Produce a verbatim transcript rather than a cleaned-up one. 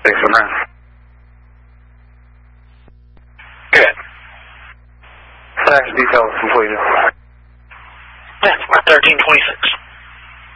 Thanks for that. Good. Fax details completed. Yeah, thirteen twenty-six.